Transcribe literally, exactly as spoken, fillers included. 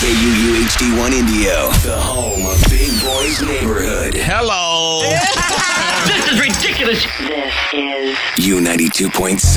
K U U H D one Indio, the home of Big Boys Neighborhood. Hello. This is ridiculous. This is U ninety-two point seven.